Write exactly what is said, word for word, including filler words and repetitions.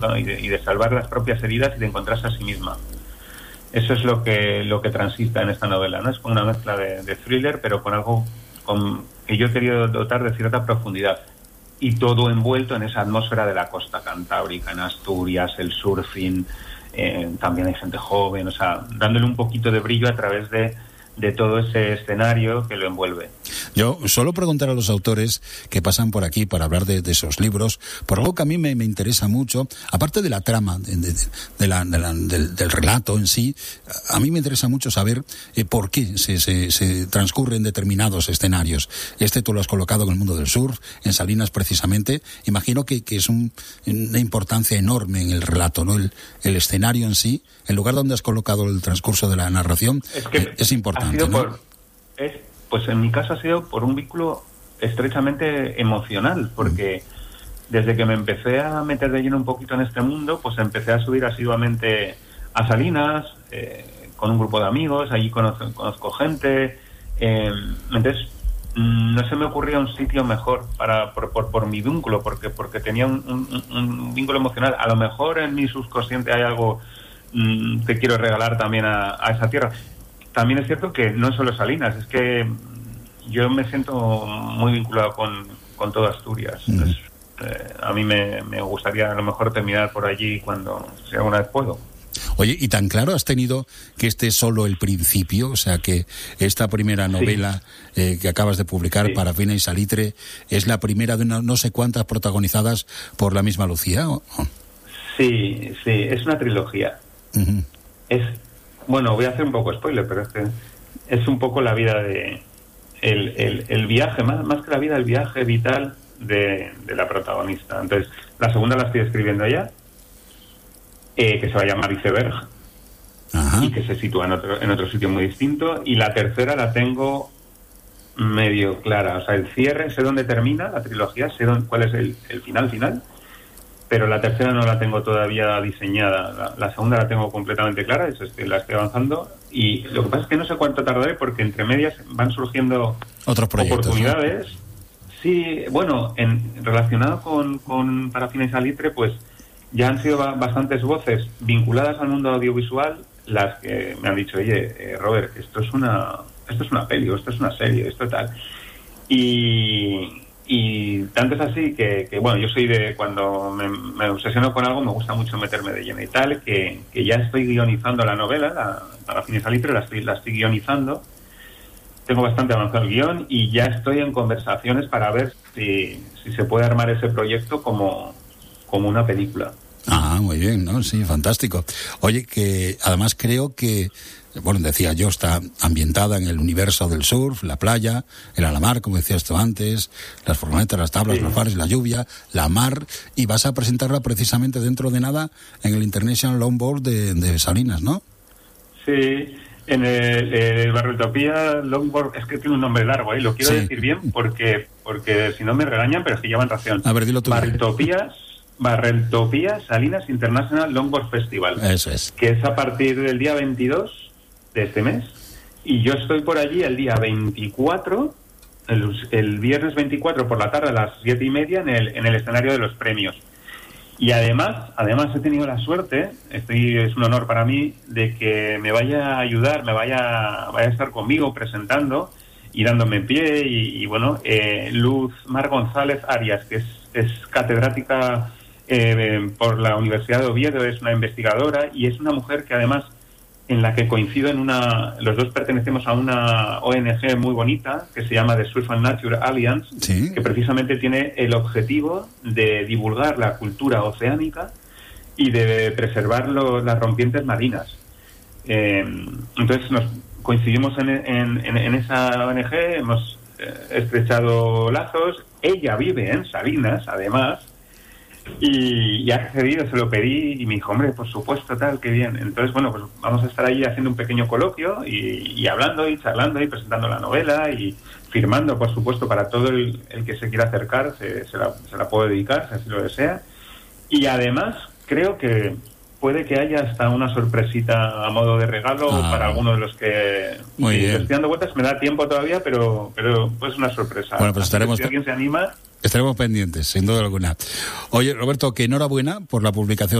¿no? y, de, y de salvar las propias heridas y de encontrarse a sí misma. Eso es lo que lo que transita en esta novela, ¿no? Es como una mezcla de, de thriller, pero con algo con, que yo he querido dotar de cierta profundidad. Y todo envuelto en esa atmósfera de la costa cantábrica, en Asturias, el surfing, eh, también hay gente joven, o sea, dándole un poquito de brillo a través de de todo ese escenario que lo envuelve. Yo suelo preguntar a los autores que pasan por aquí para hablar de, de esos libros, por algo que a mí me, me interesa mucho, aparte de la trama, de, de, de la, de la, del, del relato en sí, a mí me interesa mucho saber eh, por qué se, se, se transcurren determinados escenarios. Este tú lo has colocado en el mundo del surf, en Salinas precisamente. Imagino que, que es un, una importancia enorme en el relato, ¿no? El, el escenario en sí, el lugar donde has colocado el transcurso de la narración, es, que eh, es importante. Ha sido, ¿no? por, es, pues en mi caso ha sido por un vínculo estrechamente emocional, porque desde que me empecé a meter de lleno un poquito en este mundo, pues empecé a subir asiduamente a Salinas, eh, con un grupo de amigos, allí conozco, conozco gente, eh, entonces no se me ocurría un sitio mejor para por, por, por mi vínculo, porque porque tenía un, un, un vínculo emocional. A lo mejor en mi subconsciente hay algo mmm, que quiero regalar también a, a esa tierra. También es cierto que no solo Salinas, es que yo me siento muy vinculado con, con toda Asturias. Mm. Entonces, eh, a mí me, me gustaría a lo mejor terminar por allí cuando, si alguna vez puedo. Oye, ¿y tan claro has tenido que este es solo el principio? O sea, que esta primera novela sí. eh, que acabas de publicar, sí. Parafina y Salitre, es la primera de una, no sé cuántas protagonizadas por la misma Lucía, ¿o? Sí, sí, es una trilogía. Uh-huh. Es... Bueno, voy a hacer un poco spoiler, pero es que es un poco la vida de... El, el, el viaje, más, más que la vida, el viaje vital de, de la protagonista. Entonces, la segunda la estoy escribiendo ya, eh, que se va a llamar Iceberg, Ajá. y que se sitúa en otro, en otro sitio muy distinto. Y la tercera la tengo medio clara. O sea, el cierre, sé dónde termina la trilogía, sé dónde, cuál es el, el final final, pero la tercera no la tengo todavía diseñada. La, la segunda la tengo completamente clara, eso es que la estoy avanzando, y lo que pasa es que no sé cuánto tardaré porque entre medias van surgiendo otros proyectos, oportunidades. ¿No? Sí, bueno, en relacionado con, con Parafina y Salitre, pues ya han sido ba- bastantes voces vinculadas al mundo audiovisual las que me han dicho, oye, eh, Robert, esto es una esto es una peli, esto es una serie, esto tal. Y... Y tanto es así que, que, bueno, yo soy de... Cuando me, me obsesiono con algo, me gusta mucho meterme de lleno y tal, que, que ya estoy guionizando la novela, la, Parafina y Salitre, la estoy, la estoy guionizando. Tengo bastante avanzado el guión y ya estoy en conversaciones para ver si, si se puede armar ese proyecto como, como una película. Ah, muy bien, ¿no? Sí, fantástico. Oye, que además creo que... Bueno, decía yo, está ambientada en el universo del surf, la playa, el alamar, como decías tú antes, las furgonetas, las tablas, sí. los faros, la lluvia, la mar, y vas a presentarla precisamente dentro de nada en el International Longboard de, de Salinas, ¿no? Sí, en el, el Barreltopía Longboard, es que tiene un nombre largo, ¿eh? Lo quiero sí. decir bien porque porque si no me regañan, pero es que llevan ración. A ver, dilo tú. Barreltopías, Barreltopía Salinas International Longboard Festival. Eso es. Que es a partir del día veintidós de este mes, y yo estoy por allí el día veinticuatro, el, el viernes veinticuatro por la tarde a las siete y media en el, en el escenario de los premios. Y además, además he tenido la suerte, estoy, es un honor para mí, de que me vaya a ayudar, me vaya, vaya a estar conmigo presentando y dándome en pie, y, y bueno, eh, Luz Mar González Arias, que es, es catedrática eh, por la Universidad de Oviedo, es una investigadora, y es una mujer que además en la que coincido en una... Los dos pertenecemos a una O N G muy bonita que se llama The Surf and Nature Alliance, ¿sí? que precisamente tiene el objetivo de divulgar la cultura oceánica y de preservar lo, las rompientes marinas. Eh, entonces nos coincidimos en, en, en, en esa O N G, hemos eh, estrechado lazos. Ella vive en Salinas, además, y, y ha accedido, se lo pedí y me dijo, hombre, por supuesto, tal, qué bien. Entonces, bueno, pues vamos a estar ahí haciendo un pequeño coloquio y, y hablando y charlando y presentando la novela y firmando, por supuesto, para todo el, el que se quiera acercar, se, se, la, se la puede dedicar, si así lo desea. Y además, creo que puede que haya hasta una sorpresita a modo de regalo ah, para alguno de los que muy bien. Estoy dando vueltas, me da tiempo todavía, pero pero pues una sorpresa. Bueno, pues estaremos si alguien se anima. Estaremos pendientes, sin duda alguna. Oye, Roberto, que enhorabuena por la publicación